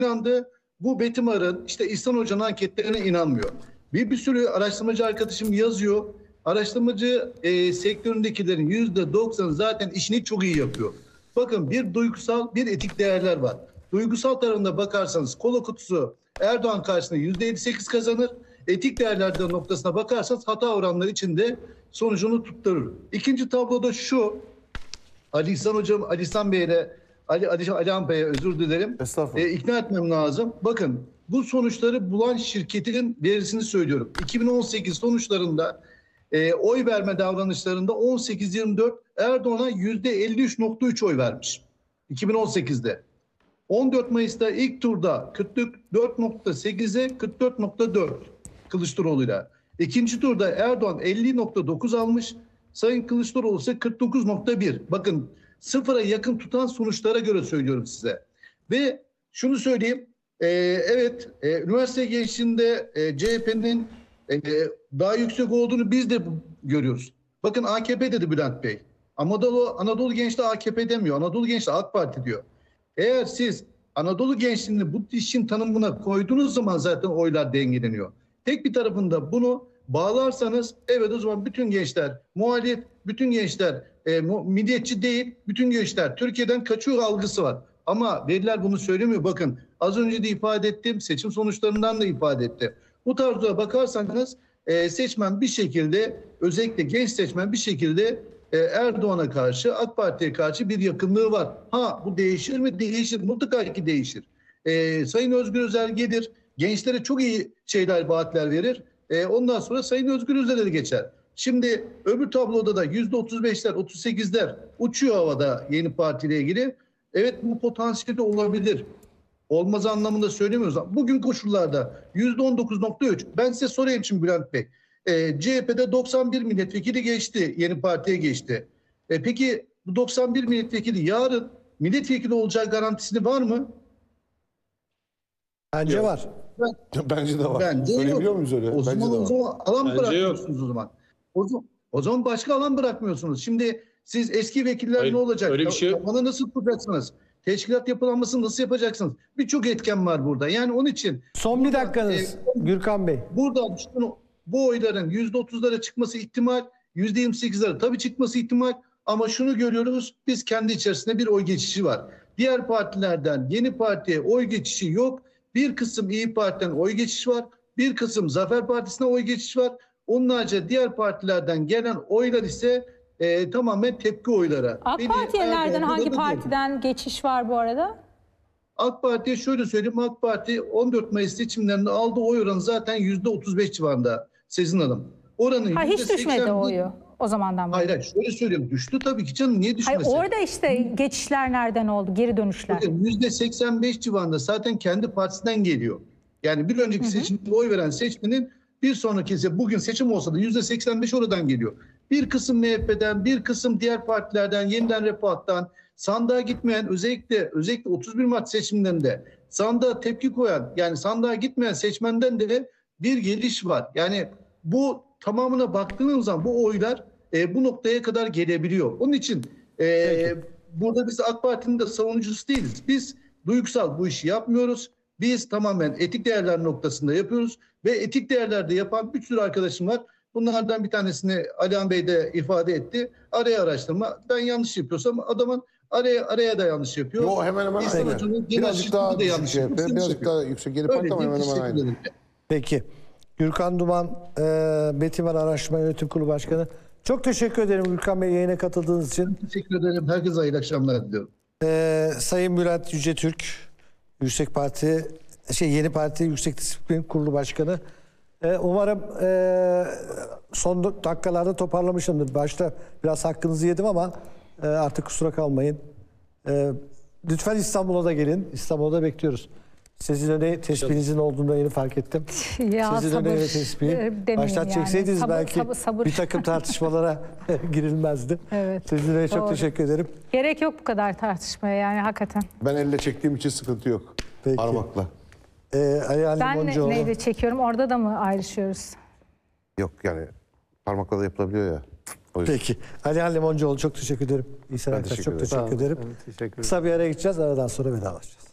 inandı. Bu Betimar'ın işte İhsan Hoca'nın anketlerine inanmıyor. Bir sürü araştırmacı arkadaşım yazıyor. Araştırmacı sektöründekilerin %90 zaten işini çok iyi yapıyor. Bakın bir duygusal bir etik değerler var. Duygusal tarafına bakarsanız kola kutusu Erdoğan karşısında %58 kazanır. Etik değerlerden noktasına bakarsanız hata oranları içinde sonucunu tutturur. İkinci tabloda şu. Ali İhsan Hocam, Ali İhsan Bey'le Alihan Bey'e özür dilerim. İkna etmem lazım. Bakın bu sonuçları bulan şirketin verisini söylüyorum. 2018 sonuçlarında oy verme davranışlarında 18-24 Erdoğan'a %53.3 oy vermiş. 2018'de. 14 Mayıs'ta ilk turda 44.8'e 44.4 Kılıçdaroğlu'yla. İkinci turda Erdoğan 50.9 almış. Sayın Kılıçdaroğlu ise 49.1. Bakın sıfıra yakın tutan sonuçlara göre söylüyorum size. Ve şunu söyleyeyim. Evet, üniversite gençliğinde CHP'nin daha yüksek olduğunu biz de görüyoruz. Bakın AKP dedi Bülent Bey. Anadolu Gençliği AKP demiyor. Anadolu Gençliği AK Parti diyor. Eğer siz Anadolu gençliğini bu işin tanımına koyduğunuz zaman zaten oylar dengeleniyor. Tek bir tarafında bunu bağlarsanız evet o zaman bütün gençler muhalif, bütün gençler milliyetçi değil, bütün gençler Türkiye'den kaçıyor algısı var. Ama veriler bunu söylemiyor. Bakın az önce de ifade ettim, seçim sonuçlarından da ifade etti. Bu tarzda bakarsanız seçmen bir şekilde, özellikle genç seçmen bir şekilde Erdoğan'a karşı, AK Parti'ye karşı bir yakınlığı var. Ha bu değişir mi? Değişir. Mutlaka ki değişir. Sayın Özgür Özel gelir, gençlere çok iyi şeyler, vaatler verir. Ondan sonra Sayın Özgür Özel'e de geçer. Şimdi öbür tabloda da %35'ler, 38'ler uçuyor havada Yeni Parti ile ilgili. Evet bu potansiyeli olabilir. Olmaz anlamında söylemiyoruz. Bugün koşullarda %19.3. Ben size sorayım şimdi Bülent Bey. CHP'de 91 milletvekili geçti. Yeni Parti'ye geçti. Peki bu 91 milletvekili yarın milletvekili olacağı garantisini var mı? Bence Yok. var. Bence de var. Bence Söyleyebiliyor muyuz öyle? O zaman alan Bence bırakmıyorsunuz yok. o zaman. O zaman başka alan bırakmıyorsunuz. Şimdi siz eski vekiller Hayır, ne olacak? öyle bir şey yok. Bana nasıl tutacaksınız? Teşkilat yapılanmasını nasıl yapacaksınız? Birçok etken var burada. Yani onun için Son bir dakikanız Gürkan Bey. burada bu oyların %30'lara çıkması ihtimal, %28'lere tabii çıkması ihtimal ama şunu görüyoruz, biz kendi içerisinde bir oy geçişi var. Diğer partilerden Yeni Parti'ye oy geçişi yok. Bir kısım İYİ Parti'den oy geçişi var. Bir kısım Zafer Partisi'ne oy geçişi var. Onun haricinde diğer partilerden gelen oylar ise tamamen tepki oyları. AK Parti'lerden hangi partiden geçiş var bu arada? AK Parti'ye şöyle söyleyeyim. AK Parti 14 Mayıs seçimlerinde aldığı oy oranı zaten %35 civarında Sezin Hanım. Oranın Hiç düşmedi oyu o zamandan beri. Hayır şöyle söyleyeyim. Düştü tabii ki canım. Niye düşmesin? Hayır, orada işte geçişler nereden oldu? Geri dönüşler. %85 civarında zaten kendi partisinden geliyor. Yani bir önceki seçimde oy veren seçmenin bir sonraki bugün seçim olsa da %85 oradan geliyor. Bir kısım MHP'den, bir kısım diğer partilerden, Yeniden Refah'tan, sandığa gitmeyen özellikle 31 Mart seçimlerinde sandığa tepki koyan yani sandığa gitmeyen seçmenden de bir geliş var. Yani bu tamamına baktığınız zaman bu oylar bu noktaya kadar gelebiliyor. Onun için burada biz AK Parti'nin de savunucusu değiliz. Biz duygusal bu işi yapmıyoruz. Biz tamamen etik değerler noktasında yapıyoruz ve etik değerlerde yapan bir sürü arkadaşım var. Bunlardan bir tanesini Alihan Bey de ifade etti. Araya araştırma. Ben yanlış yapıyorsam adamın araya da yanlış yapıyor. Yo, hemen hemen aynı. Birazcık daha düşük CHP, birazcık daha yüksek Yeni Parti ama hemen hemen aynı. Peki. Gürkan Duman, Betimer Araştırma Yönetim Kurulu Başkanı. Çok teşekkür ederim Gürkan Bey yayına katıldığınız için. Teşekkür ederim. Herkese hayırlı akşamlar diliyorum. Sayın Bülent Yücetürk, Yeni Parti Yüksek Disiplin Kurulu Başkanı. Umarım son dakikalarda toparlamışımdır. Başta biraz hakkınızı yedim ama artık kusura kalmayın. Lütfen İstanbul'a da gelin. İstanbul'da da bekliyoruz. Sizin öne tespihinizin olduğunu yeni fark ettim. Ya, Sizin öne tespihi. Baştan çekseydiniz sabır, belki sabır. bir takım tartışmalara girilmezdi. Evet, Sizin öne çok doğru. teşekkür ederim. Gerek yok bu kadar tartışmaya yani hakikaten. Ben elle çektiğim için sıkıntı yok. Peki. Parmakla. Ali Ben Limoncuoğlu. neyle çekiyorum? Orada da mı ayrışıyoruz? Yok yani parmakla da yapılabiliyor ya. O yüzden. Peki. Ali Limoncuoğlu çok teşekkür ederim. İhsan Ertaş çok teşekkür ederim. Teşekkür ederim. Kısa bir ara gideceğiz. Aradan sonra vedalaşacağız.